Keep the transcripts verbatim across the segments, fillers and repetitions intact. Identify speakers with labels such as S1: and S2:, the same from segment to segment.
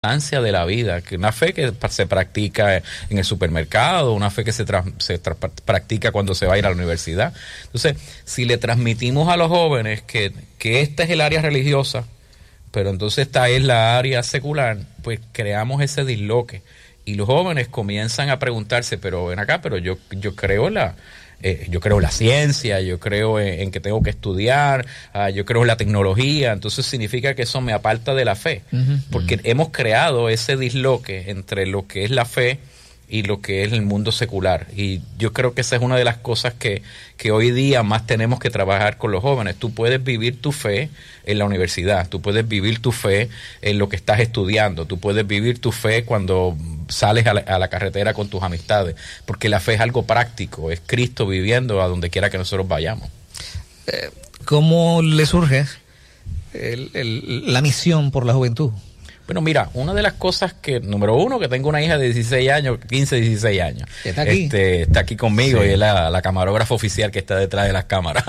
S1: ansia de la vida, que una fe que se practica en el supermercado, una fe que se, tra- se tra- practica cuando se va a ir a la universidad. Entonces, si le transmitimos a los jóvenes que, que esta es el área religiosa, pero entonces esta es la área secular, pues creamos ese disloque. Y los jóvenes comienzan a preguntarse, pero ven acá, pero yo, yo creo en la... Eh, yo creo en la ciencia, yo creo en, en que tengo que estudiar, uh, yo creo en la tecnología, entonces significa que eso me aparta de la fe, uh-huh, porque uh-huh. hemos creado ese disloque entre lo que es la fe y lo que es el mundo secular, y yo creo que esa es una de las cosas que, que hoy día más tenemos que trabajar con los jóvenes. Tú puedes vivir tu fe en la universidad, tú puedes vivir tu fe en lo que estás estudiando, tú puedes vivir tu fe cuando sales a la, a la carretera con tus amistades, porque la fe es algo práctico, es Cristo viviendo a donde quiera que nosotros vayamos.
S2: Eh, ¿Cómo le surge el, el, la misión por la juventud?
S1: Bueno, mira, una de las cosas que, número uno, que tengo una hija de dieciséis años, quince, dieciséis años.
S2: ¿Está aquí?
S1: Este, está aquí conmigo,
S2: sí.
S1: Y es la, la camarógrafa oficial que está detrás de las cámaras.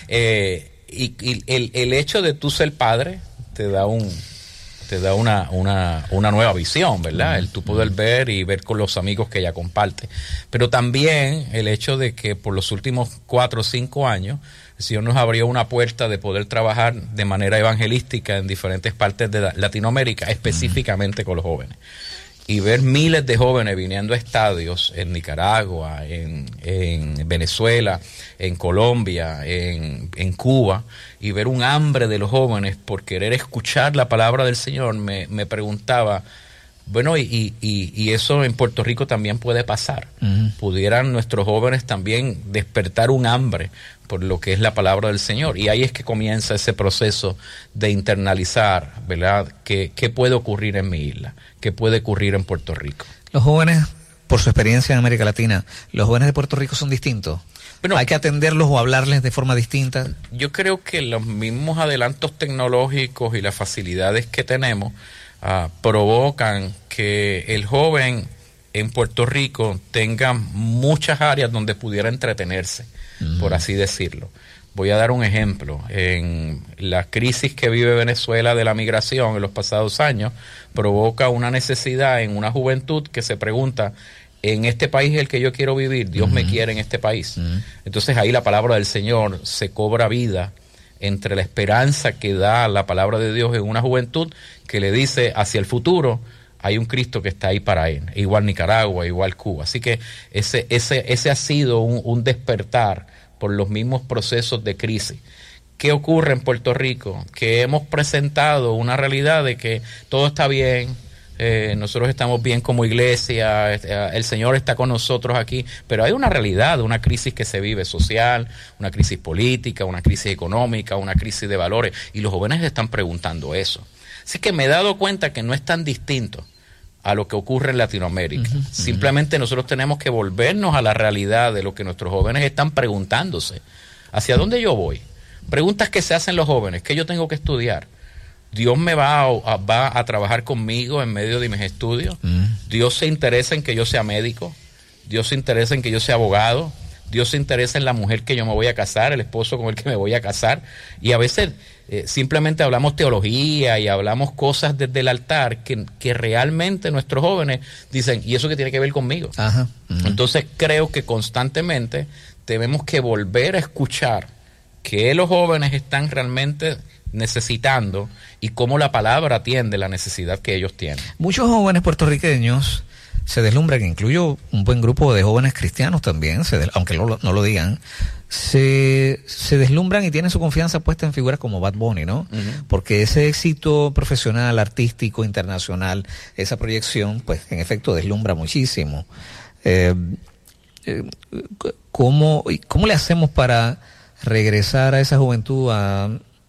S1: eh, y y el, el hecho de tú ser padre te da un... te da una, una, una nueva visión, ¿verdad? Uh-huh. El tú poder ver y ver con los amigos que ella comparte. Pero también el hecho de que por los últimos cuatro o cinco años, el Señor nos abrió una puerta de poder trabajar de manera evangelística en diferentes partes de Latinoamérica, específicamente uh-huh. con los jóvenes. Y ver miles de jóvenes viniendo a estadios en Nicaragua, en, en Venezuela, en Colombia, en, en Cuba, y ver un hambre de los jóvenes por querer escuchar la palabra del Señor, me, me preguntaba, bueno, y, y, y eso en Puerto Rico también puede pasar. Uh-huh. ¿Pudieran nuestros jóvenes también despertar un hambre por lo que es la palabra del Señor? Y ahí es que comienza ese proceso de internalizar, ¿verdad? ¿Qué, qué puede ocurrir en mi isla? ¿Qué puede ocurrir en Puerto Rico?
S2: Los jóvenes, por su experiencia en América Latina, ¿los jóvenes de Puerto Rico son distintos? Bueno, ¿hay que atenderlos o hablarles de forma distinta?
S1: Yo creo que los mismos adelantos tecnológicos y las facilidades que tenemos uh, provocan que el joven en Puerto Rico tenga muchas áreas donde pudiera entretenerse, uh-huh. por así decirlo. Voy a dar un ejemplo. En la crisis que vive Venezuela de la migración en los pasados años, provoca una necesidad en una juventud que se pregunta, en este país es el que yo quiero vivir, Dios uh-huh. me quiere en este país. Uh-huh. Entonces ahí la palabra del Señor se cobra vida entre la esperanza que da la palabra de Dios en una juventud que le dice hacia el futuro, hay un Cristo que está ahí para él, igual Nicaragua, igual Cuba. Así que ese, ese, ese ha sido un, un despertar por los mismos procesos de crisis. ¿Qué ocurre en Puerto Rico? Que hemos presentado una realidad de que todo está bien, eh, nosotros estamos bien como iglesia, el Señor está con nosotros aquí, pero hay una realidad, una crisis que se vive social, una crisis política, una crisis económica, una crisis de valores, y los jóvenes están preguntando eso. Así que me he dado cuenta que no es tan distinto a lo que ocurre en Latinoamérica. Uh-huh, Simplemente uh-huh. nosotros tenemos que volvernos a la realidad de lo que nuestros jóvenes están preguntándose. ¿Hacia dónde yo voy? Preguntas que se hacen los jóvenes. ¿Qué yo tengo que estudiar? ¿Dios me va a, a, va a trabajar conmigo en medio de mis estudios? Uh-huh. ¿Dios se interesa en que yo sea médico? ¿Dios se interesa en que yo sea abogado? ¿Dios se interesa en la mujer que yo me voy a casar, el esposo con el que me voy a casar? Y a veces eh, simplemente hablamos teología y hablamos cosas desde el altar que, que realmente nuestros jóvenes dicen, ¿y eso qué tiene que ver conmigo?
S2: Ajá, uh-huh.
S1: Entonces creo que constantemente tenemos que volver a escuchar qué los jóvenes están realmente necesitando y cómo la palabra atiende la necesidad que ellos tienen.
S2: Muchos jóvenes puertorriqueños se deslumbran, incluyo un buen grupo de jóvenes cristianos también, se de, aunque lo, no lo digan, se, se deslumbran y tienen su confianza puesta en figuras como Bad Bunny, ¿no? Uh-huh. Porque ese éxito profesional, artístico, internacional, esa proyección, pues en efecto deslumbra muchísimo. Eh, eh, ¿cómo, ¿Cómo le hacemos para regresar a esa juventud a,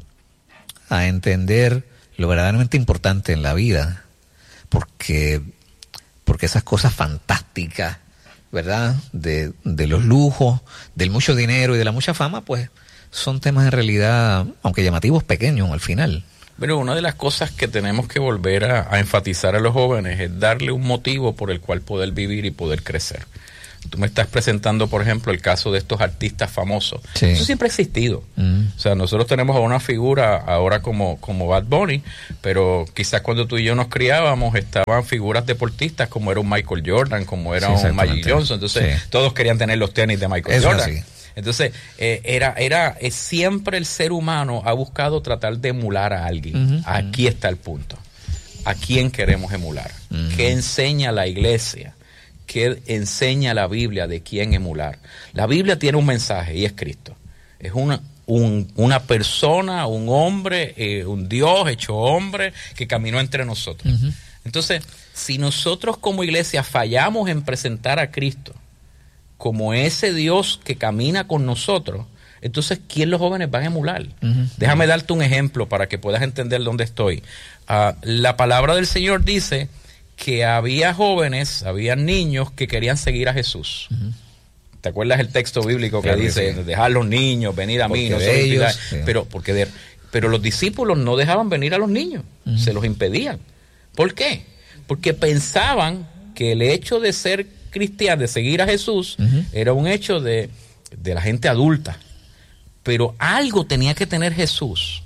S2: a entender lo verdaderamente importante en la vida? Porque... porque esas cosas fantásticas, ¿verdad?, de, de los lujos, del mucho dinero y de la mucha fama, pues son temas en realidad, aunque llamativos, pequeños al final.
S1: Pero una de las cosas que tenemos que volver a, a enfatizar a los jóvenes es darle un motivo por el cual poder vivir y poder crecer. tú me estás presentando, por ejemplo, el caso de estos artistas famosos.
S2: Sí.
S1: Eso siempre ha existido. Mm. O sea, nosotros tenemos a una figura ahora como, como Bad Bunny, pero quizás cuando tú y yo nos criábamos estaban figuras deportistas como era un Michael Jordan, como era sí, un Magic Johnson. Entonces, sí. todos querían tener los tenis de Michael Eso Jordan. Entonces, eh, era, era eh, siempre el ser humano ha buscado tratar de emular a alguien. Uh-huh. Aquí está el punto. ¿A quién queremos emular? Uh-huh. ¿Qué enseña la iglesia? ¿Qué enseña la Biblia de quién emular? La Biblia tiene un mensaje y es Cristo. Es una, un, una persona, un hombre, eh, un Dios hecho hombre que caminó entre nosotros. Uh-huh. Entonces, si nosotros como iglesia fallamos en presentar a Cristo como ese Dios que camina con nosotros, entonces, ¿quién los jóvenes van a emular? Uh-huh. Déjame darte un ejemplo para que puedas entender dónde estoy. Uh, la palabra del Señor dice que había jóvenes, había niños que querían seguir a Jesús. Uh-huh. ¿Te acuerdas el texto bíblico que claro dice, que sí. dejar los niños, venir a porque mí? No se ellos, sí. pero, porque de, pero los discípulos no dejaban venir a los niños, uh-huh. se los impedían. ¿Por qué? Porque pensaban que el hecho de ser cristiano, de seguir a Jesús, uh-huh. era un hecho de, de la gente adulta. Pero algo tenía que tener Jesús.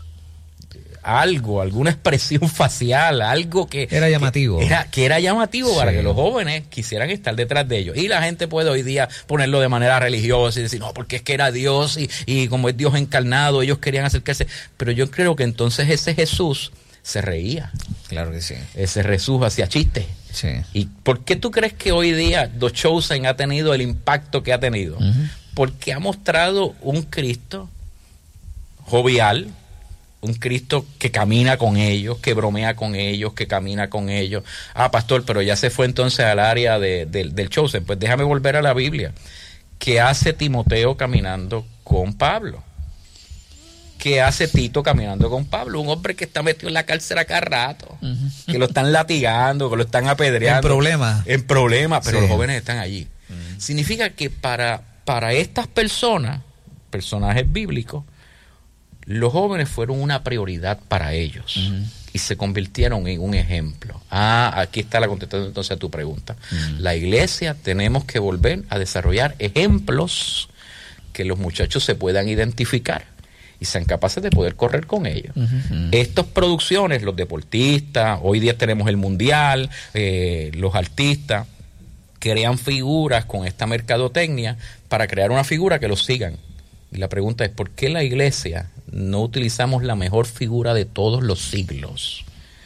S1: Algo, alguna expresión facial, algo que
S2: era llamativo.
S1: Que era, que era llamativo sí. para que los jóvenes quisieran estar detrás de ellos. Y la gente puede hoy día ponerlo de manera religiosa y decir, no, porque es que era Dios y, y como es Dios encarnado, ellos querían acercarse. Pero yo creo que entonces ese Jesús se reía.
S2: Claro que sí.
S1: Ese Jesús hacía chistes.
S2: Sí.
S1: ¿Y por qué tú crees que hoy día The Chosen ha tenido el impacto que ha tenido? Uh-huh. Porque ha mostrado un Cristo jovial, un Cristo que camina con ellos, que bromea con ellos, que camina con ellos. Ah, pastor, pero ya se fue entonces al área de, de, del Chosen. Pues déjame volver a la Biblia. ¿Qué hace Timoteo caminando con Pablo? ¿Qué hace Tito caminando con Pablo? Un hombre que está metido en la cárcel a cada rato, uh-huh. que lo están latigando, que lo están apedreando.
S2: En problemas.
S1: En problemas, pero
S2: sí.
S1: los jóvenes están allí. Uh-huh. Significa que para, para estas personas, personajes bíblicos, los jóvenes fueron una prioridad para ellos uh-huh. y se convirtieron en un ejemplo. Ah, aquí está la contestación entonces a tu pregunta. Uh-huh. La iglesia tenemos que volver a desarrollar ejemplos que los muchachos se puedan identificar y sean capaces de poder correr con ellos. Uh-huh. Estas producciones, los deportistas, hoy día tenemos el mundial, eh, los artistas, crean figuras con esta mercadotecnia para crear una figura que los sigan. Y la pregunta es, ¿por qué la iglesia no utilizamos la mejor figura de todos los siglos?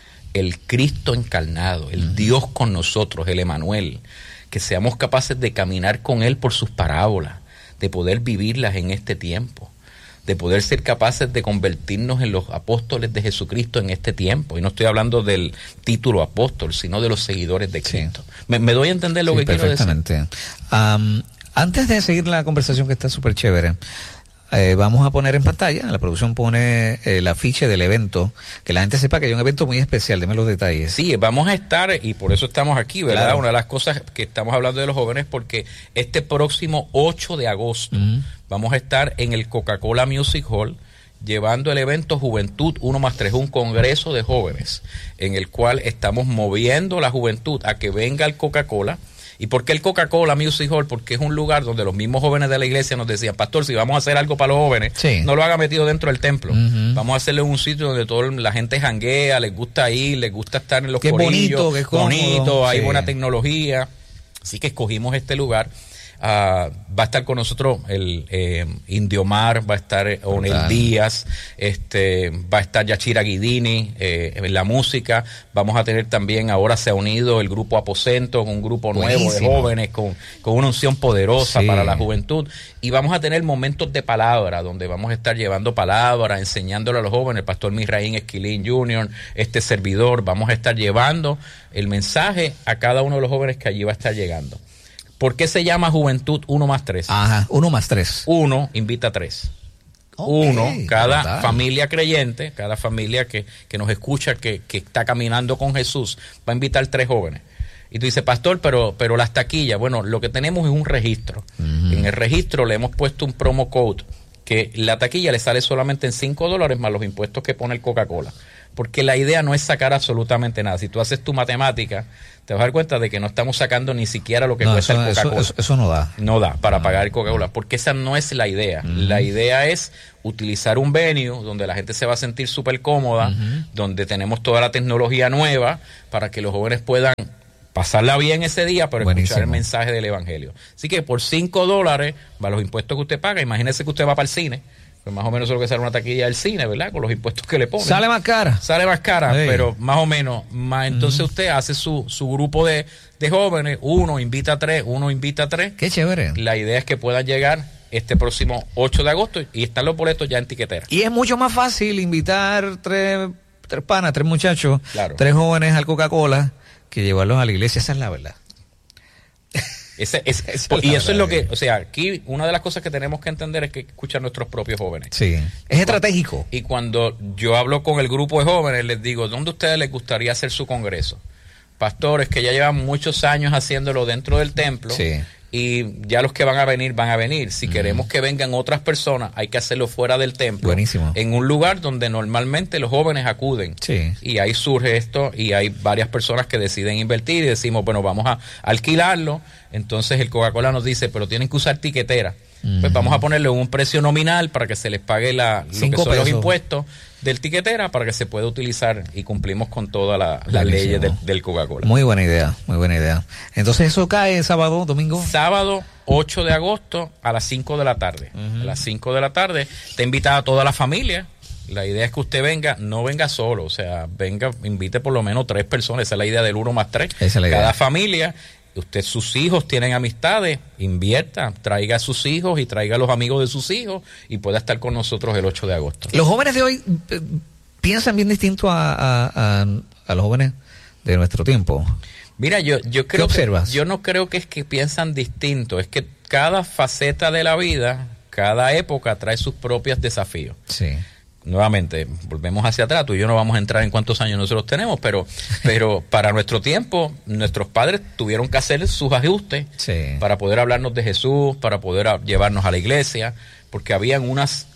S1: El Cristo encarnado, el uh-huh. Dios con nosotros, el Emanuel, que seamos capaces de caminar con Él por sus parábolas, de poder vivirlas en este tiempo, de poder ser capaces de convertirnos en los apóstoles de Jesucristo en este tiempo. Y no estoy hablando del título apóstol, sino de los seguidores de Cristo. Sí. ¿Me, me doy a entender lo sí, que quiero decir?
S2: Perfectamente. Um, antes de seguir la conversación que está súper chévere, Eh, vamos a poner en pantalla, la producción pone eh, el afiche del evento, que la gente sepa que hay un evento muy especial, deme los detalles.
S1: Sí, vamos a estar, y por eso estamos aquí, ¿verdad? Claro. Una de las cosas que estamos hablando de los jóvenes, porque este próximo ocho de agosto uh-huh. vamos a estar en el Coca-Cola Music Hall, llevando el evento Juventud uno más tres, un congreso de jóvenes, en el cual estamos moviendo la juventud a que venga al Coca-Cola. ¿Y por qué el Coca-Cola Music Hall? Porque es un lugar donde los mismos jóvenes de la iglesia nos decían, pastor, si vamos a hacer algo para los jóvenes, sí. no lo haga metido dentro del templo. Uh-huh. Vamos a hacerlo en un sitio donde toda la gente janguea, les gusta ir, les gusta estar en los
S2: qué
S1: corillos.
S2: Bonito, qué
S1: bonito, hay
S2: sí.
S1: buena tecnología. Así que escogimos este lugar. Uh, va a estar con nosotros el eh, Indiomar, va a estar Onel Díaz, este, va a estar Yachira Guidini eh, en la música. Vamos a tener también, ahora se ha unido el grupo Aposento, un grupo nuevo Buenísimo. de jóvenes con, con una unción poderosa sí. para la juventud. Y vamos a tener momentos de palabra, donde vamos a estar llevando palabra, enseñándole a los jóvenes, el pastor Misraín Esquilín junior, este servidor, vamos a estar llevando el mensaje a cada uno de los jóvenes que allí va a estar llegando. ¿Por qué se llama Juventud uno más tres?
S2: Ajá, uno más tres.
S1: Uno invita a tres. Okay, Uno, cada brutal. familia creyente, cada familia que, que nos escucha, que, que está caminando con Jesús, va a invitar tres jóvenes. Y tú dices, pastor, pero, pero las taquillas, bueno, lo que tenemos es un registro. Uh-huh. En el registro le hemos puesto un promo code que la taquilla le sale solamente en cinco dólares más los impuestos que pone el Coca-Cola. porque la idea no es sacar absolutamente nada. Si tú haces tu matemática, te vas a dar cuenta de que no estamos sacando ni siquiera lo que
S2: no,
S1: cuesta
S2: eso,
S1: el Coca-Cola.
S2: Eso, eso, eso no da.
S1: No da para
S2: no.
S1: pagar el Coca-Cola, porque esa no es la idea. Uh-huh. La idea es utilizar un venue donde la gente se va a sentir súper cómoda, uh-huh. donde tenemos toda la tecnología nueva para que los jóvenes puedan pasarla bien ese día, pero Buenísimo. Escuchar el mensaje del Evangelio. Así que por cinco dólares, para los impuestos que usted paga, imagínese que usted va para el cine, pues más o menos es lo que sale una taquilla del cine, ¿verdad? Con los impuestos que le ponen.
S2: Sale más cara.
S1: Sale más cara, sí. pero más o menos. Más, entonces uh-huh. usted hace su, su grupo de, de jóvenes, uno invita a tres, uno invita a tres.
S2: Qué chévere.
S1: La idea es que puedan llegar este próximo ocho de agosto y están los boletos ya en tiquetera.
S2: Y es mucho más fácil invitar tres, tres panas, tres muchachos,
S1: claro.
S2: tres jóvenes al Coca-Cola, que llevarlos a la iglesia. Esa es la verdad.
S1: Ese, ese, ese, y eso es lo que, o sea, aquí una de las cosas que tenemos que entender es que escuchar a nuestros propios jóvenes.
S2: Sí, es estratégico.
S1: Y cuando yo hablo con el grupo de jóvenes, les digo, ¿dónde a ustedes les gustaría hacer su congreso? Pastores que ya llevan muchos años haciéndolo dentro del templo.
S2: Sí.
S1: Y ya los que van a venir, van a venir. Si mm. queremos que vengan otras personas, hay que hacerlo fuera del templo.
S2: Buenísimo.
S1: En un lugar donde normalmente los jóvenes acuden.
S2: Sí.
S1: Y ahí surge esto y hay varias personas que deciden invertir y decimos, bueno, vamos a alquilarlo. Entonces el Coca-Cola nos dice, pero tienen que usar tiquetera. Mm. Pues vamos a ponerle un precio nominal para que se les pague la, lo que son pesos. Los impuestos del tiquetera para que se pueda utilizar y cumplimos con todas la, las leyes de, del Coca-Cola.
S2: Muy buena idea, muy buena idea. Entonces eso cae sábado, domingo.
S1: Sábado ocho de agosto a las cinco de la tarde. Uh-huh. A las cinco de la tarde te invita a toda la familia. La idea es que usted venga, no venga solo, o sea, venga, invite por lo menos tres personas. Esa es la idea del uno más tres.
S2: Esa es la idea.
S1: Cada familia. Usted, sus hijos tienen amistades, invierta, traiga a sus hijos y traiga a los amigos de sus hijos y pueda estar con nosotros el ocho de agosto.
S2: Los jóvenes de hoy eh, piensan bien distinto a, a, a, a los jóvenes de nuestro tiempo.
S1: Mira, yo, yo creo
S2: ¿Qué observas?
S1: Que, yo no creo que es que piensan distinto, es que cada faceta de la vida, cada época trae sus propios desafíos.
S2: Sí.
S1: Nuevamente, volvemos hacia atrás, tú y yo no vamos a entrar en cuántos años nosotros tenemos, pero pero para nuestro tiempo, nuestros padres tuvieron que hacer sus ajustes
S2: sí.
S1: para poder hablarnos de Jesús, para poder a, llevarnos a la iglesia, porque habían unas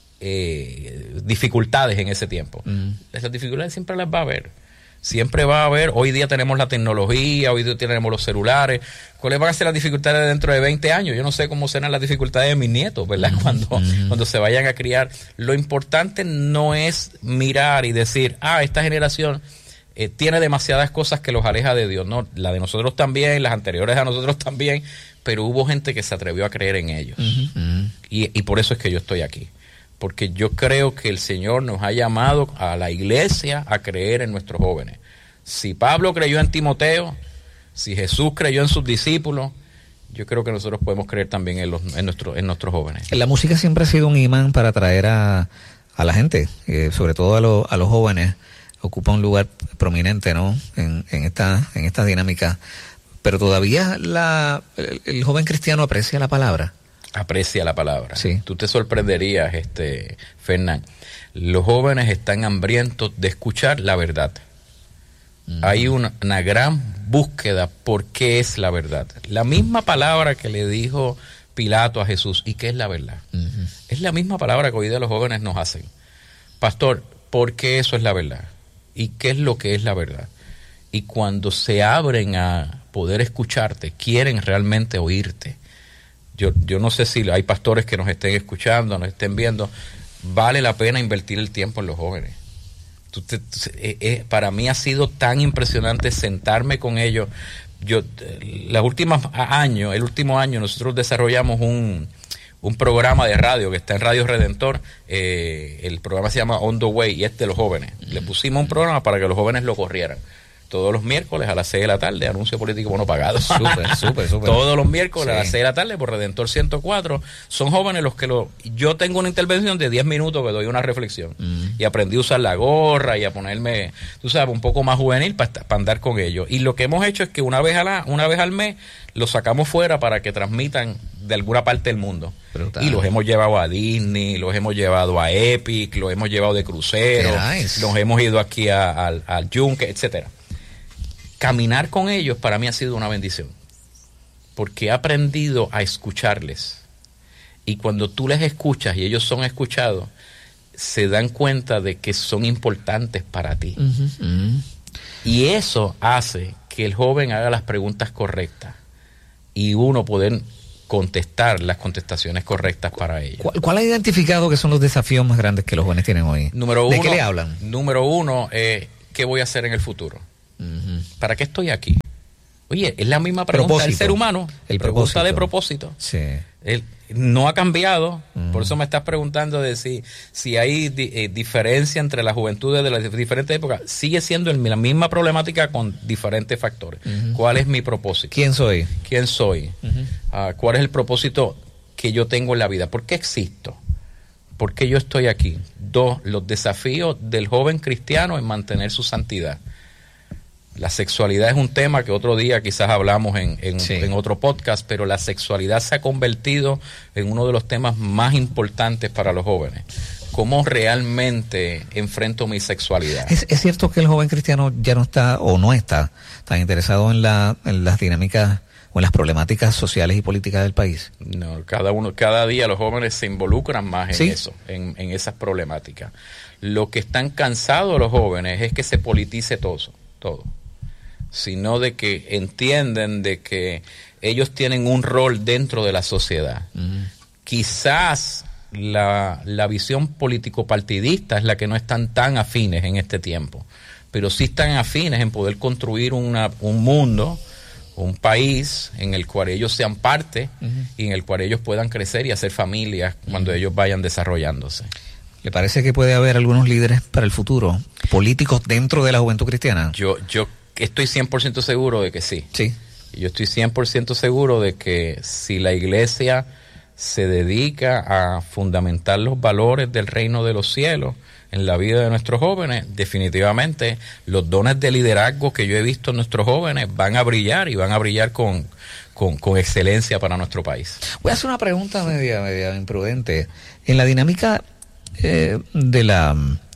S1: eh, dificultades en ese tiempo. Mm. Esas dificultades siempre las va a haber. Siempre va a haber, hoy día tenemos la tecnología, hoy día tenemos los celulares. ¿Cuáles van a ser las dificultades dentro de veinte años? Yo no sé cómo serán las dificultades de mis nietos, ¿verdad? Cuando, mm-hmm. cuando se vayan a criar. Lo importante no es mirar y decir, ah, esta generación eh, tiene demasiadas cosas que los aleja de Dios. No, la de nosotros también, las anteriores a nosotros también, pero hubo gente que se atrevió a creer en ellos. Mm-hmm. Y, y por eso es que yo estoy aquí. Porque yo creo que el Señor nos ha llamado a la iglesia a creer en nuestros jóvenes. Si Pablo creyó en Timoteo, si Jesús creyó en sus discípulos, yo creo que nosotros podemos creer también en, los, en, nuestro, en nuestros jóvenes.
S2: La música siempre ha sido un imán para atraer a, a la gente, eh, sobre todo a, lo, a los jóvenes. Ocupa un lugar prominente, ¿no? En, en, esta, en esta dinámica. Pero todavía la, el, el joven cristiano aprecia la palabra.
S1: Aprecia la palabra.
S2: Sí.
S1: Tú te sorprenderías, este, Fernán. Los jóvenes están hambrientos de escuchar la verdad. Mm. Hay una, una gran búsqueda por qué es la verdad. La misma palabra que le dijo Pilato a Jesús, ¿y qué es la verdad? Mm-hmm. Es la misma palabra que hoy día los jóvenes nos hacen. Pastor, ¿por qué eso es la verdad? ¿Y qué es lo que es la verdad? Y cuando se abren a poder escucharte, quieren realmente oírte. Yo, yo no sé si hay pastores que nos estén escuchando, nos estén viendo. Vale la pena invertir el tiempo en los jóvenes. Tú te, eh, eh, para mí ha sido tan impresionante sentarme con ellos. Yo, eh, los últimos años, el último año, nosotros desarrollamos un, un programa de radio que está en Radio Redentor. Eh, el programa se llama On the Way y es de los jóvenes. Mm. Le pusimos un programa para que los jóvenes lo corrieran. Todos los miércoles a las seis de la tarde, anuncio político bono pagado.
S2: Súper, súper, súper.
S1: Todos los miércoles sí. a las seis de la tarde por Redentor ciento cuatro. Son jóvenes los que lo... Yo tengo una intervención de diez minutos que doy una reflexión. Mm. Y aprendí a usar la gorra y a ponerme, tú sabes, un poco más juvenil para pa andar con ellos. Y lo que hemos hecho es que una vez, a la, una vez al mes los sacamos fuera para que transmitan de alguna parte del mundo. Brutal. Y los hemos llevado a Disney, los hemos llevado a Epic, los hemos llevado de crucero, nice. Los hemos ido aquí al Yunque, etcétera. Caminar con ellos para mí ha sido una bendición, porque he aprendido a escucharles. Y cuando tú les escuchas y ellos son escuchados, se dan cuenta de que son importantes para ti.
S2: Uh-huh, uh-huh.
S1: Y eso hace que el joven haga las preguntas correctas y uno poder contestar las contestaciones correctas para ellos.
S2: ¿Cuál, ¿Cuál ha identificado que son los desafíos más grandes que los jóvenes tienen hoy?
S1: Número
S2: ¿De
S1: uno,
S2: qué le hablan?
S1: Número uno, eh, ¿qué voy a hacer en el futuro?
S2: Uh-huh.
S1: ¿Para qué estoy aquí? Oye, es la misma pregunta
S2: Propósito.
S1: del ser humano.
S2: El
S1: pregunta
S2: propósito.
S1: de propósito.
S2: Sí.
S1: Él no ha cambiado.
S2: Uh-huh.
S1: Por eso me estás preguntando de si, si hay di, eh, diferencia entre las juventudes de las diferentes épocas. Sigue siendo el, la misma problemática con diferentes factores. Uh-huh. ¿Cuál es mi propósito?
S2: ¿Quién soy?
S1: ¿Quién soy? Uh-huh. Uh, ¿Cuál es el propósito que yo tengo en la vida? ¿Por qué existo? ¿Por qué yo estoy aquí? Dos, los desafíos del joven cristiano en mantener su santidad. La sexualidad es un tema que otro día quizás hablamos en, en, sí. en otro podcast, pero la sexualidad se ha convertido en uno de los temas más importantes para los jóvenes. ¿Cómo realmente enfrento mi sexualidad?
S2: ¿Es, es cierto que el joven cristiano ya no está o no está tan interesado en, la, en las dinámicas o en las problemáticas sociales y políticas del país?
S1: No, cada uno, cada día los jóvenes se involucran más en
S2: ¿Sí?
S1: eso, en, en esas problemáticas. Lo que están cansados los jóvenes es que se politice todo, todo. Sino de que entienden de que ellos tienen un rol dentro de la sociedad. Uh-huh. Quizás la, la visión político-partidista es la que no están tan afines en este tiempo, pero sí están afines en poder construir una, un mundo, un país en el cual ellos sean parte uh-huh. y en el cual ellos puedan crecer y hacer familias cuando uh-huh. ellos vayan desarrollándose.
S2: ¿Le parece que puede haber algunos líderes para el futuro, políticos dentro de la juventud cristiana?
S1: Yo, yo estoy cien por ciento seguro de que sí.
S2: Sí.
S1: Yo estoy cien por ciento seguro de que si la iglesia se dedica a fundamentar los valores del reino de los cielos en la vida de nuestros jóvenes, definitivamente los dones de liderazgo que yo he visto en nuestros jóvenes van a brillar y van a brillar con, con, con excelencia para nuestro país.
S2: Voy a hacer una pregunta media, media imprudente. En la dinámica eh, de la...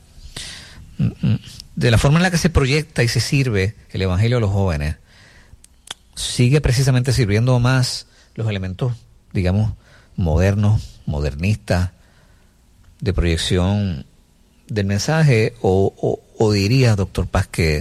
S2: de la forma en la que se proyecta y se sirve el evangelio a los jóvenes, sigue precisamente sirviendo más los elementos, digamos, modernos, modernistas, de proyección del mensaje, o, o, o diría, doctor Paz, que,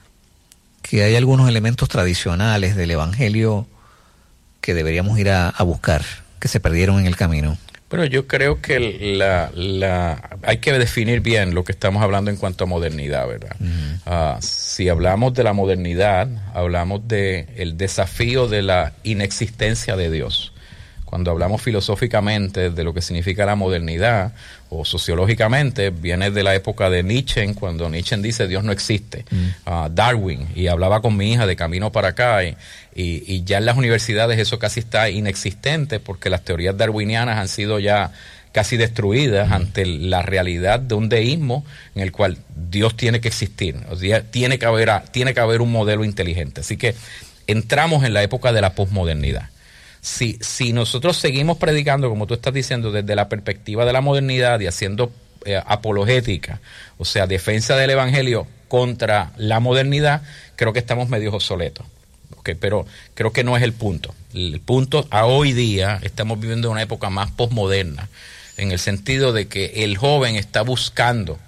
S2: que hay algunos elementos tradicionales del evangelio que deberíamos ir a, a buscar, que se perdieron en el camino.
S1: Bueno, yo creo que la, la, hay que definir bien lo que estamos hablando en cuanto a modernidad, ¿verdad? Uh-huh. Uh, si hablamos de la modernidad, hablamos de el desafío de la inexistencia de Dios. Cuando hablamos filosóficamente de lo que significa la modernidad, o sociológicamente, viene de la época de Nietzsche, cuando Nietzsche dice Dios no existe. Mm. Uh, Darwin, y hablaba con mi hija de camino para acá, y, y, y ya en las universidades eso casi está inexistente, porque las teorías darwinianas han sido ya casi destruidas mm. ante la realidad de un deísmo en el cual Dios tiene que existir, o sea, tiene que haber, tiene que haber un modelo inteligente. Así que entramos en la época de la posmodernidad. Si, si nosotros seguimos predicando, como tú estás diciendo, desde la perspectiva de la modernidad y haciendo eh, apologética, o sea, defensa del evangelio contra la modernidad, creo que estamos medio obsoletos. Okay, pero creo que no es el punto. El punto, a hoy día, estamos viviendo una época más posmoderna, en el sentido de que el joven está buscando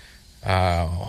S1: uh,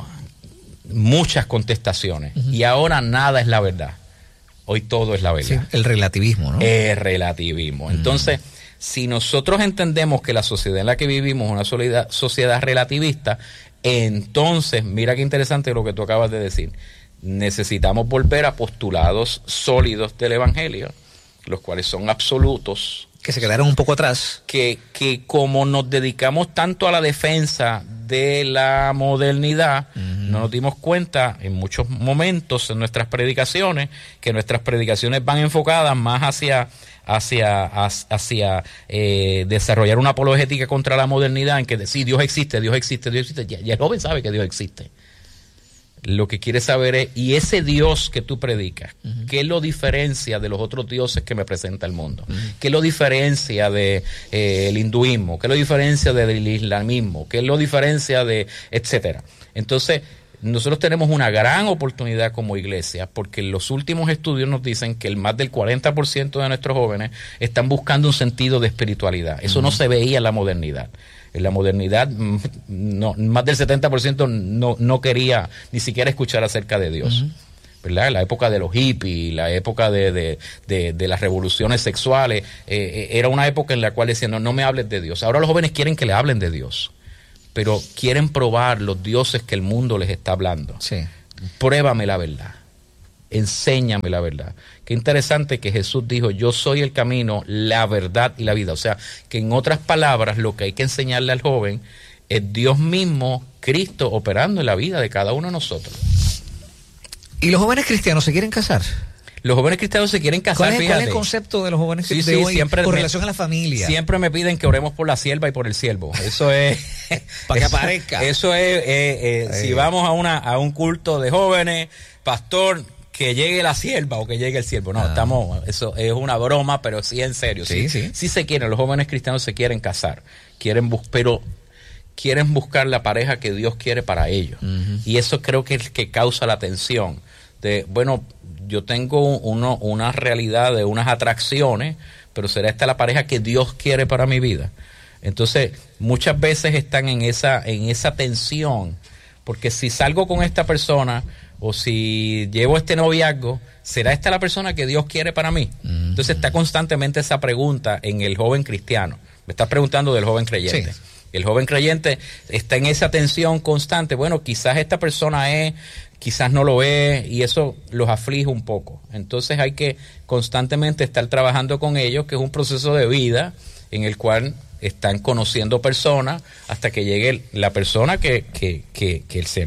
S1: muchas contestaciones, uh-huh. y ahora nada es la verdad. Hoy todo es la verdad.
S2: Sí, el relativismo, ¿no?
S1: El relativismo. Entonces, mm. si nosotros entendemos que la sociedad en la que vivimos es una sociedad, sociedad relativista, entonces, mira qué interesante lo que tú acabas de decir. Necesitamos volver a postulados sólidos del evangelio, los cuales son absolutos.
S2: Que se quedaron un poco atrás.
S1: Que, que como nos dedicamos tanto a la defensa de la modernidad, uh-huh. no nos dimos cuenta en muchos momentos en nuestras predicaciones, que nuestras predicaciones van enfocadas más hacia, hacia, hacia eh, desarrollar una apologética contra la modernidad, en que sí, Dios existe, Dios existe, Dios existe, ya, ya el joven sabe que Dios existe. Lo que quiere saber es, y ese Dios que tú predicas, uh-huh. ¿qué lo diferencia de los otros dioses que me presenta el mundo? Uh-huh. ¿Qué lo diferencia de eh, el hinduismo? ¿Qué lo diferencia del islamismo? ¿Qué lo diferencia de etcétera? Entonces, nosotros tenemos una gran oportunidad como iglesia, porque los últimos estudios nos dicen que el más del cuarenta por ciento de nuestros jóvenes están buscando un sentido de espiritualidad. Eso uh-huh. no se veía en la modernidad. En la modernidad, no, más del setenta por ciento no, no quería ni siquiera escuchar acerca de Dios. Uh-huh. ¿Verdad? La época de los hippies, la época de, de, de, de las revoluciones sexuales, eh, era una época en la cual decían, no, no me hables de Dios. Ahora los jóvenes quieren que le hablen de Dios, pero quieren probar los dioses que el mundo les está hablando.
S2: Sí.
S1: Pruébame la verdad, enséñame la verdad. Qué interesante que Jesús dijo, yo soy el camino, la verdad y la vida. O sea, que en otras palabras, lo que hay que enseñarle al joven es Dios mismo, Cristo, operando en la vida de cada uno de nosotros.
S2: ¿Y los jóvenes cristianos se quieren casar?
S1: Los jóvenes cristianos se quieren casar,
S2: ¿Cuál es,
S1: fíjate.
S2: ¿Cuál es el concepto de los jóvenes
S1: sí,
S2: cristianos
S1: sí, siempre
S2: con
S1: me,
S2: relación a la familia?
S1: Siempre me piden que oremos por la sierva y por el siervo. Eso es...
S2: para que aparezca.
S1: Eso es, eh, eh, si vamos a una a un culto de jóvenes, pastor, que llegue la sierva o que llegue el siervo. No, ah. estamos... Eso es una broma, pero sí en serio.
S2: Sí,
S1: sí,
S2: sí.
S1: Sí se quieren, los jóvenes cristianos se quieren casar. Quieren bus, pero... quieren buscar la pareja que Dios quiere para ellos. Uh-huh. Y eso creo que es que causa la tensión. De, bueno, yo tengo uno, una realidad de unas atracciones, pero ¿será esta la pareja que Dios quiere para mi vida? Entonces, muchas veces están en esa, en esa tensión, porque si salgo con esta persona o si llevo este noviazgo, ¿será esta la persona que Dios quiere para mí? Uh-huh. Entonces está constantemente esa pregunta en el joven cristiano. Me estás preguntando del joven creyente. Sí. El joven creyente está en esa tensión constante. Bueno, quizás esta persona es, quizás no lo es, y eso los aflige un poco. Entonces hay que constantemente estar trabajando con ellos, que es un proceso de vida en el cual están conociendo personas hasta que llegue la persona que, que, que, que es,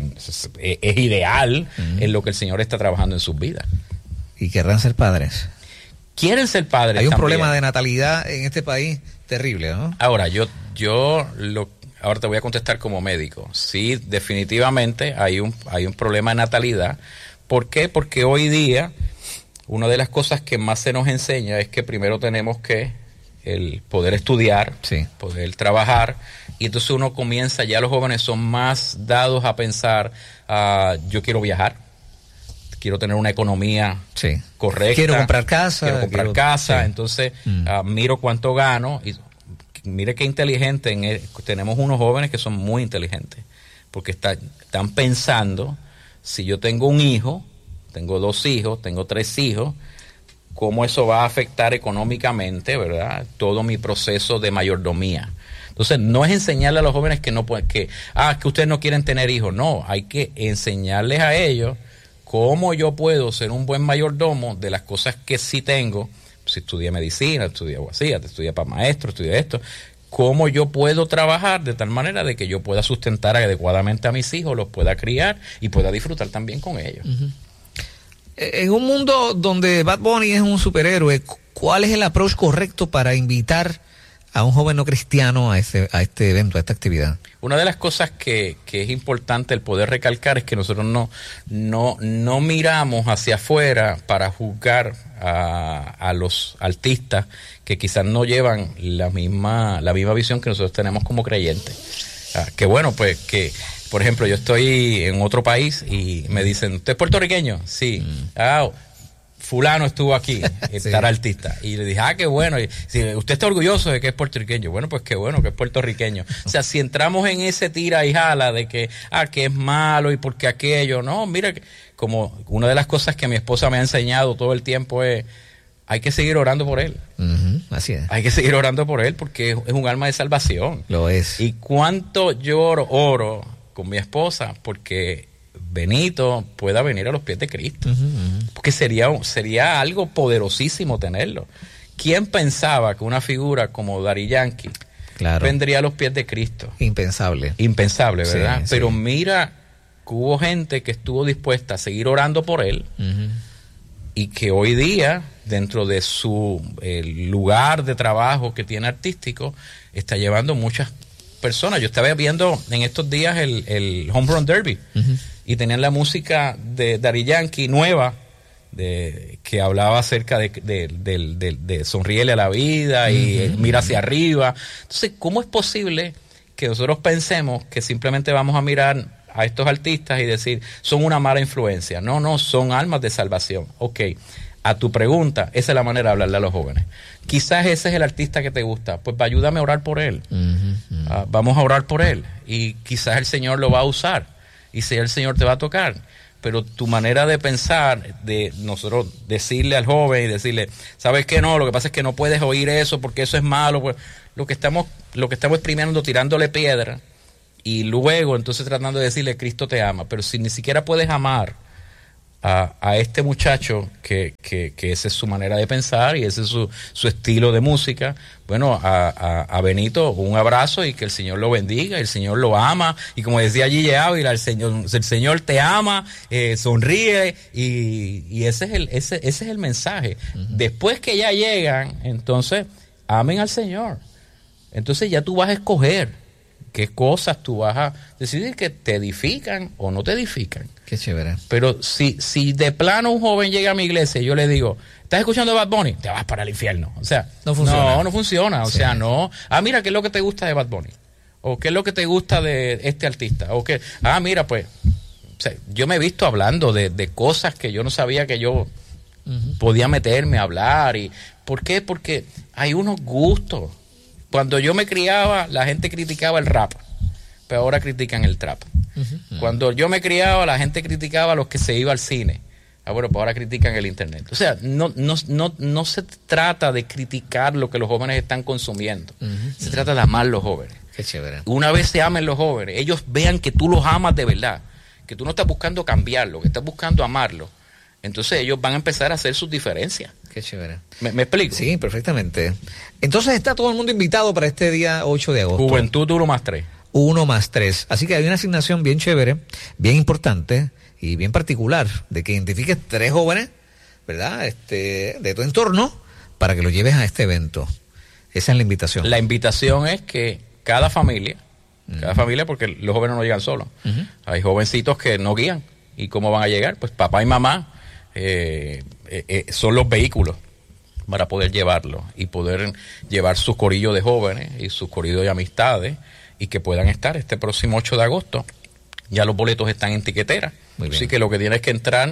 S1: es ideal uh-huh. en lo que el Señor está trabajando en sus vidas.
S2: ¿Y querrán ser padres?
S1: Quieren ser padres.
S2: Hay un
S1: también.
S2: problema de natalidad en este país terrible, ¿no?
S1: Ahora, yo, yo lo, ahora te voy a contestar como médico. Sí, definitivamente hay un, hay un problema de natalidad. ¿Por qué? Porque hoy día una de las cosas que más se nos enseña es que primero tenemos que el poder estudiar,
S2: sí.
S1: poder trabajar, y entonces uno comienza, ya los jóvenes son más dados a pensar, uh, yo quiero viajar, quiero tener una economía
S2: sí.
S1: correcta.
S2: Quiero comprar casa.
S1: Quiero comprar
S2: quiero,
S1: casa,
S2: sí.
S1: entonces mm. uh, miro cuánto gano, y mire qué inteligente, en el, tenemos unos jóvenes que son muy inteligentes, porque está, están pensando, si yo tengo un hijo, tengo dos hijos, tengo tres hijos, cómo eso va a afectar económicamente, ¿verdad? Todo mi proceso de mayordomía. Entonces, no es enseñarle a los jóvenes que no pueden, que, ah, que ustedes no quieren tener hijos. No, hay que enseñarles a ellos cómo yo puedo ser un buen mayordomo de las cosas que sí tengo. Si estudié medicina, estudié abogacía, estudié para maestro, estudié esto. Cómo yo puedo trabajar de tal manera de que yo pueda sustentar adecuadamente a mis hijos, los pueda criar y pueda disfrutar también con ellos.
S2: Uh-huh. En un mundo donde Bad Bunny es un superhéroe, ¿cuál es el approach correcto para invitar a un joven no cristiano a este, a este evento, a esta actividad?
S1: Una de las cosas que, que es importante el poder recalcar es que nosotros no, no, no miramos hacia afuera para juzgar a, a los artistas que quizás no llevan la misma, la misma visión que nosotros tenemos como creyentes. Ah, que bueno, pues que... Por ejemplo, yo estoy en otro país y me dicen, ¿usted es puertorriqueño? Sí. Mm. Ah, fulano estuvo aquí, sí. Tal artista. Y le dije, ah, qué bueno. Y, si usted está orgulloso de que es puertorriqueño. Bueno, pues qué bueno que es puertorriqueño. O sea, si entramos en ese tira y jala de que, ah, que es malo y porque aquello. No, mira, como una de las cosas que mi esposa me ha enseñado todo el tiempo es, hay que seguir orando por él.
S2: Uh-huh, así es.
S1: Hay que seguir orando por él porque es, es un alma de salvación.
S2: Lo es.
S1: Y cuánto yo oro, oro con mi esposa porque Benito pueda venir a los pies de Cristo. Uh-huh, uh-huh. Porque sería, sería algo poderosísimo tenerlo. ¿Quién pensaba que una figura como Daddy Yankee claro. vendría a los pies de Cristo?
S2: Impensable.
S1: Impensable, ¿verdad?
S2: Sí,
S1: Pero
S2: sí.
S1: mira que hubo gente que estuvo dispuesta a seguir orando por él uh-huh. y que hoy día, dentro de su el lugar de trabajo que tiene artístico, está llevando muchas personas. Yo estaba viendo en estos días el, el Home Run Derby uh-huh. y tenían la música de Daddy Yankee nueva de, que hablaba acerca de, de, de, de, de sonríele a la vida y uh-huh. mira hacia arriba. Entonces, ¿cómo es posible que nosotros pensemos que simplemente vamos a mirar a estos artistas y decir, son una mala influencia? No, no, son almas de salvación. Ok, a tu pregunta, esa es la manera de hablarle a los jóvenes. Quizás ese es el artista que te gusta, pues ayúdame a orar por él. Uh-huh. Uh, vamos a orar por él y quizás el Señor lo va a usar y si el Señor te va a tocar. Pero tu manera de pensar, de nosotros decirle al joven y decirle, ¿sabes qué? No, lo que pasa es que no puedes oír eso porque eso es malo. Pues, lo que estamos, lo que estamos es primero tirándole piedra y luego entonces tratando de decirle, Cristo te ama. Pero si ni siquiera puedes amar a, a este muchacho, que, que, que esa es su manera de pensar y ese es su, su estilo de música, bueno, a, a, a Benito un abrazo y que el Señor lo bendiga, el Señor lo ama, y como decía Gigi Ávila, el Señor, el Señor te ama, eh, sonríe, y, y ese es el, ese, ese es el mensaje. Uh-huh. Después que ya llegan, entonces, amen al Señor. Entonces ya tú vas a escoger qué cosas tú vas a decidir que te edifican o no te edifican.
S2: Qué chévere.
S1: Pero si, si de plano un joven llega a mi iglesia y yo le digo, ¿estás escuchando Bad Bunny? Te vas para el infierno. O sea,
S2: no funciona.
S1: No, no funciona. O
S2: sí.
S1: sea, no. Ah, mira, ¿qué es lo que te gusta de Bad Bunny? ¿O qué es lo que te gusta de este artista? O que, ah, mira, pues, o sea, yo me he visto hablando de, de cosas que yo no sabía que yo uh-huh. podía meterme a hablar. Y, ¿por qué? Porque hay unos gustos. Cuando yo me criaba, la gente criticaba el rap, pero ahora critican el trap. Uh-huh. Cuando yo me criaba, la gente criticaba a los que se iban al cine. Ah, bueno, pues ahora critican el internet. O sea, no, no, no, no se trata de criticar lo que los jóvenes están consumiendo. Uh-huh. Se trata de amar a los jóvenes.
S2: Qué chévere.
S1: Una vez se amen los jóvenes, ellos vean que tú los amas de verdad, que tú no estás buscando cambiarlo, que estás buscando amarlo. Entonces ellos van a empezar a hacer sus diferencias.
S2: Qué chévere.
S1: ¿Me, me explico?
S2: Sí, perfectamente. Entonces está todo el mundo invitado para este día ocho de agosto.
S1: Juventud uno más tres.
S2: Uno más tres. Así que hay una asignación bien chévere, bien importante y bien particular, de que identifiques tres jóvenes, ¿verdad? Este, de tu entorno, para que los lleves a este evento. Esa es la invitación.
S1: La invitación es que cada familia, uh-huh. cada familia, porque los jóvenes no llegan solos. Uh-huh. Hay jovencitos que no guían. ¿Y cómo van a llegar? Pues papá y mamá eh, eh, eh, son los vehículos para poder llevarlo y poder llevar sus corillos de jóvenes y sus corillos de amistades y que puedan estar este próximo ocho de agosto. Ya los boletos están en tiquetera. Así que lo que tienes que entrar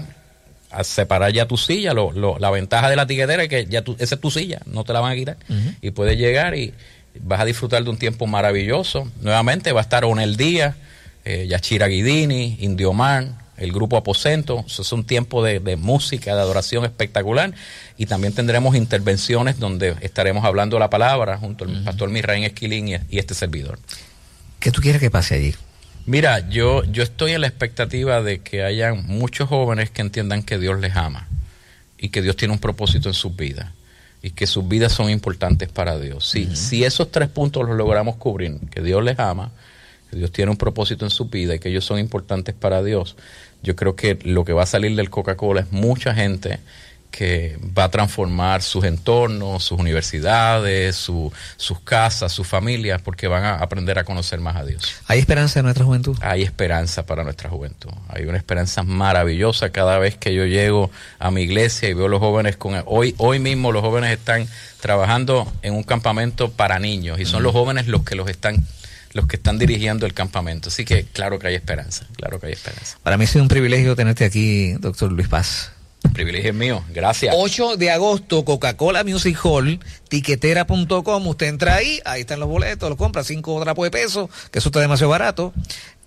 S1: a separar ya tu silla. Lo, lo, la ventaja de la tiquetera es que ya tu, esa es tu silla, no te la van a quitar. Uh-huh. Y puedes llegar y vas a disfrutar de un tiempo maravilloso. Nuevamente va a estar Onel Díaz, eh, Yachira Guidini, Indiomar, el grupo Aposento. Eso es un tiempo de, de música, de adoración espectacular, y también tendremos intervenciones donde estaremos hablando la palabra junto al uh-huh. pastor Misraín Esquilín y, y este servidor.
S2: ¿Qué tú quieres que pase allí?
S1: Mira, yo, yo estoy en la expectativa de que hayan muchos jóvenes que entiendan que Dios les ama y que Dios tiene un propósito en sus vidas y que sus vidas son importantes para Dios. Si, uh-huh. si esos tres puntos los logramos cubrir, que Dios les ama, que Dios tiene un propósito en su vida y que ellos son importantes para Dios, yo creo que lo que va a salir del Coca-Cola es mucha gente que va a transformar sus entornos, sus universidades, su, sus casas, sus familias, porque van a aprender a conocer más a Dios.
S2: ¿Hay esperanza en nuestra juventud?
S1: Hay esperanza para nuestra juventud. Hay una esperanza maravillosa cada vez que yo llego a mi iglesia y veo a los jóvenes con... Hoy, hoy mismo los jóvenes están trabajando en un campamento para niños y son uh-huh. los jóvenes los que los están... los que están dirigiendo el campamento. Así que claro que hay esperanza, claro que hay esperanza.
S2: Para mí ha sido un privilegio tenerte aquí, doctor Luis Paz.
S1: El privilegio es mío, gracias.
S2: ocho de agosto, Coca-Cola Music Hall, tiquetera punto com. Usted entra ahí, ahí están los boletos, los compra, cinco trapos de peso, que eso está demasiado barato.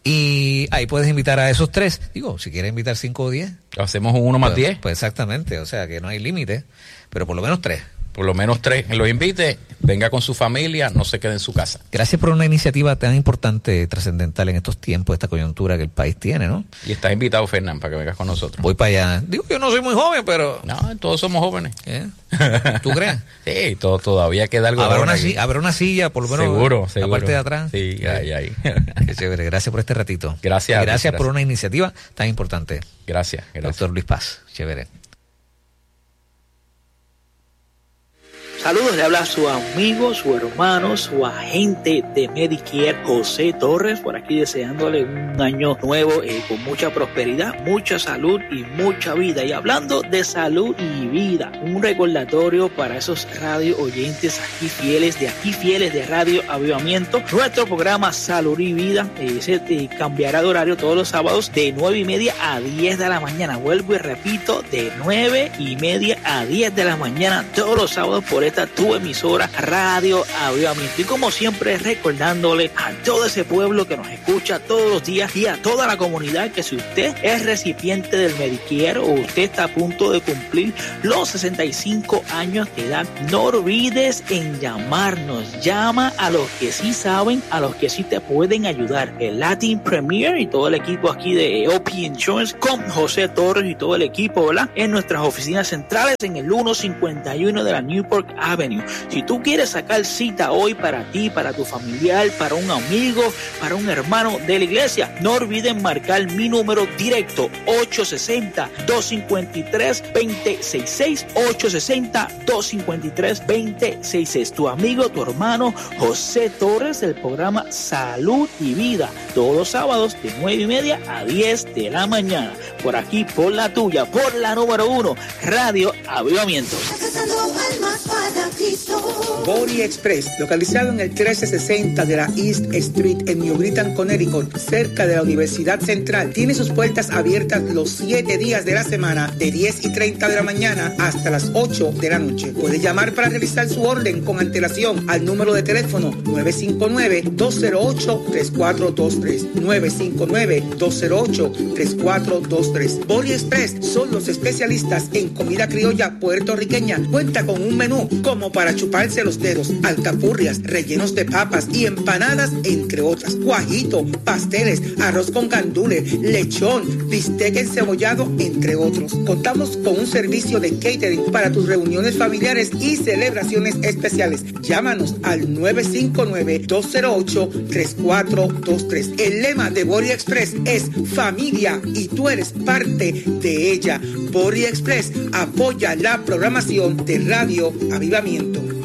S2: Y ahí puedes invitar a esos tres. Digo, si quieres invitar cinco o diez.
S1: Hacemos un uno más
S2: pues,
S1: diez.
S2: Pues exactamente, o sea que no hay límite, pero por lo menos tres.
S1: Por lo menos tres, los invite, venga con su familia, no se quede en su casa.
S2: Gracias por una iniciativa tan importante, trascendental en estos tiempos, esta coyuntura que el país tiene, ¿no?
S1: Y estás invitado, Fernán, para que vengas con nosotros.
S2: Voy para allá. Digo, yo no soy muy joven, pero...
S1: No, todos somos jóvenes.
S2: ¿Eh? ¿Tú crees?
S1: Sí, todo, todavía queda algo.
S2: Habrá una, si, habrá una silla, por lo menos,
S1: seguro, seguro.
S2: La parte de atrás.
S1: Sí, ahí, ahí.
S2: Qué chévere, gracias por este ratito.
S1: Gracias.
S2: Y gracias,
S1: gracias
S2: por una iniciativa tan importante.
S1: Gracias, gracias.
S2: Doctor Luis Paz, chévere.
S3: Saludos, le habla su amigo, su hermano, su agente de Medicare, José Torres, por aquí deseándole un año nuevo eh, con mucha prosperidad, mucha salud y mucha vida. Y hablando de salud y vida, un recordatorio para esos radio oyentes aquí fieles, de aquí fieles de Radio Avivamiento. Nuestro programa Salud y Vida eh, se eh, cambiará de horario todos los sábados de nueve y media a diez de la mañana. Vuelvo y repito, de nueve y media a diez de la mañana todos los sábados por esta esta tu emisora Radio Avivamiento. Y como siempre, recordándole a todo ese pueblo que nos escucha todos los días y a toda la comunidad que si usted es recipiente del Medicare o usted está a punto de cumplir los sesenta y cinco años de edad, no olvides en llamarnos. Llama a los que sí saben, a los que sí te pueden ayudar. El Latin Premier y todo el equipo aquí de O P Insurance con José Torres y todo el equipo, ¿verdad? En nuestras oficinas centrales en el ciento cincuenta y uno de la Newport Avenue. Si tú quieres sacar cita hoy para ti, para tu familiar, para un amigo, para un hermano de la iglesia, no olviden marcar mi número directo ocho seis cero, dos cinco tres, dos cero seis seis, ocho seis cero, dos cinco tres, dos cero seis seis. Tu amigo, tu hermano José Torres del programa Salud y Vida, todos los sábados de nueve y media a diez de la mañana, por aquí, por la tuya, por la número uno, Radio Avivamiento.
S4: Body Express, localizado en el trece sesenta de la East Street en New Britain, Connecticut, cerca de la Universidad Central, tiene sus puertas abiertas los siete días de la semana, de diez y treinta de la mañana hasta las ocho de la noche. Puede llamar para realizar su orden con antelación al número de teléfono nueve cinco nueve, dos cero ocho, tres cuatro dos tres, nueve cinco nueve, dos cero ocho, tres cuatro dos tres. Body Express son los especialistas en comida criolla puertorriqueña. Cuenta con un menú como para chuparse los dedos, alcapurrias, rellenos de papas y empanadas, entre otras, guajito, pasteles, arroz con gandules, lechón, bistec encebollado, entre otros. Contamos con un servicio de catering para tus reuniones familiares y celebraciones especiales. Llámanos al nueve cinco nueve, dos cero ocho, tres cuatro dos tres. El lema de Body Express es familia y tú eres parte de ella. Body Express apoya la programación de Radio Avivamiento.